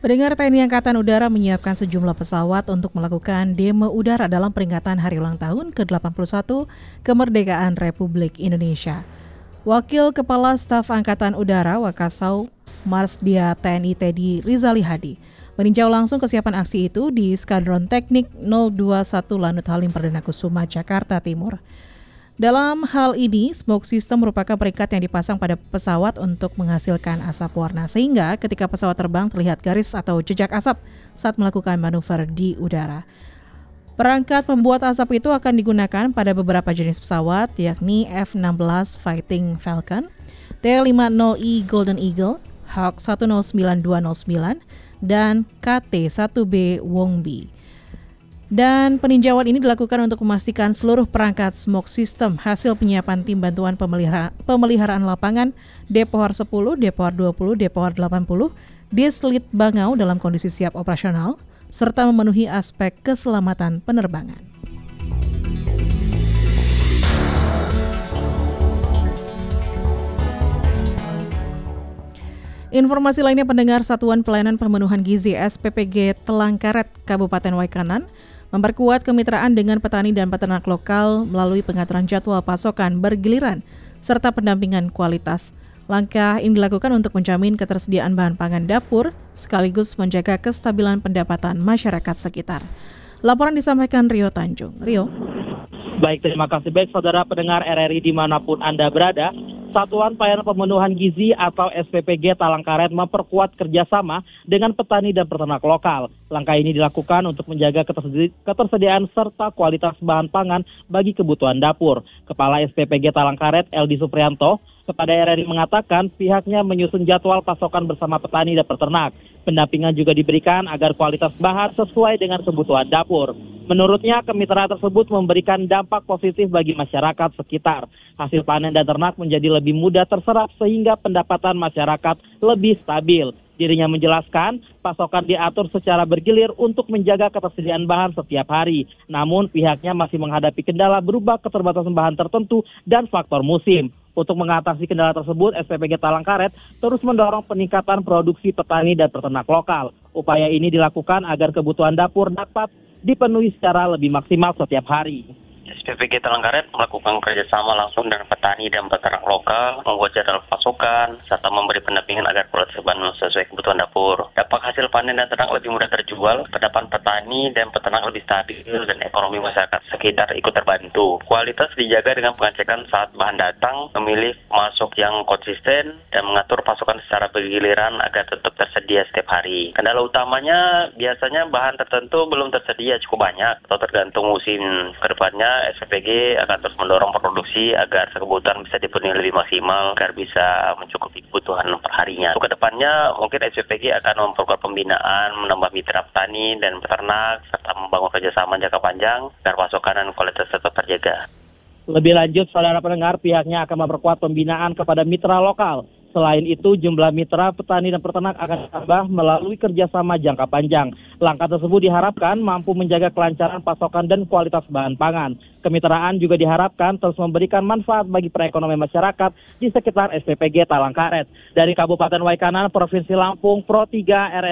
Pendengar, TNI Angkatan Udara menyiapkan sejumlah pesawat untuk melakukan demo udara dalam peringatan Hari Ulang Tahun ke-81 Kemerdekaan Republik Indonesia. Wakil Kepala Staf Angkatan Udara Wakasau Marsdia TNI Teddy Rizali Hadi meninjau langsung kesiapan aksi itu di Skadron Teknik 021 Lanut Halim Perdana Kusuma, Jakarta Timur. Dalam hal ini, smoke system merupakan peringkat yang dipasang pada pesawat untuk menghasilkan asap warna, sehingga ketika pesawat terbang terlihat garis atau jejak asap saat melakukan manuver di udara. Perangkat pembuat asap itu akan digunakan pada beberapa jenis pesawat, yakni F-16 Fighting Falcon, T-50E Golden Eagle, Hawk 109-209, dan KT-1B Wongbi. Dan peninjauan ini dilakukan untuk memastikan seluruh perangkat smoke system hasil penyiapan tim bantuan pemeliharaan lapangan Depohor 10, Depohor 20, Depohor 80, Dislit Bangau dalam kondisi siap operasional, serta memenuhi aspek keselamatan penerbangan. Informasi lainnya, pendengar, Satuan Pelayanan Pemenuhan Gizi SPPG Telangkaret Kabupaten Waikanan memperkuat kemitraan dengan petani dan peternak lokal melalui pengaturan jadwal pasokan bergiliran serta pendampingan kualitas. Langkah ini dilakukan untuk menjamin ketersediaan bahan pangan dapur sekaligus menjaga kestabilan pendapatan masyarakat sekitar. Laporan disampaikan Rio Tanjung. Rio. Baik, terima kasih. Baik, saudara pendengar RRI dimanapun Anda berada, Satuan Pelayanan Pemenuhan Gizi atau SPPG Talangkaret memperkuat kerjasama dengan petani dan peternak lokal. Langkah ini dilakukan untuk menjaga ketersediaan serta kualitas bahan pangan bagi kebutuhan dapur. Kepala SPPG Talangkaret, Eldi Suprianto, kepada RRI mengatakan pihaknya menyusun jadwal pasokan bersama petani dan peternak. Pendampingan juga diberikan agar kualitas bahan sesuai dengan kebutuhan dapur. Menurutnya, kemitraan tersebut memberikan dampak positif bagi masyarakat sekitar. Hasil panen dan ternak menjadi lebih mudah terserap sehingga pendapatan masyarakat lebih stabil. Dirinya menjelaskan, pasokan diatur secara bergilir untuk menjaga ketersediaan bahan setiap hari. Namun, pihaknya masih menghadapi kendala berupa keterbatasan bahan tertentu dan faktor musim. Untuk mengatasi kendala tersebut, SPPG Talangkaret terus mendorong peningkatan produksi petani dan peternak lokal. Upaya ini dilakukan agar kebutuhan dapur dapat dipenuhi secara lebih maksimal setiap hari. SPPG Talangkaret melakukan kerjasama langsung dengan petani dan peternak lokal, membuat jadwal pasokan, serta memberi pendampingan agar kualitas bahan sesuai kebutuhan dapur. Dampak hasil panen dan ternak lebih mudah terjual, pendapatan petani dan peternak lebih stabil, dan ekonomi masyarakat sekitar ikut terbantu. Kualitas dijaga dengan pengecekan saat bahan datang, memilih masuk yang konsisten, dan mengatur pasokan secara bergiliran agar tetap tersedia setiap hari. Kendala utamanya biasanya bahan tertentu belum tersedia cukup banyak, atau tergantung musim. Kedepannya SPPG akan terus mendorong produksi agar kebutuhan bisa dipenuhi lebih maksimal agar bisa mencukupi kebutuhan perharinya. Kedepannya mungkin SPPG akan memperkuat pembinaan, menambah mitra petani dan peternak, serta membangun kerjasama jangka panjang agar pasokan dan kualitas tetap terjaga. Lebih lanjut, saudara pendengar, pihaknya akan memperkuat pembinaan kepada mitra lokal. Selain itu, jumlah mitra petani dan peternak akan ditambah melalui kerjasama jangka panjang. Langkah tersebut diharapkan mampu menjaga kelancaran pasokan dan kualitas bahan pangan. Kemitraan juga diharapkan terus memberikan manfaat bagi perekonomian masyarakat di sekitar SPPG Talangkaret. Dari Kabupaten Waikanan, Provinsi Lampung, Pro 3 RRI.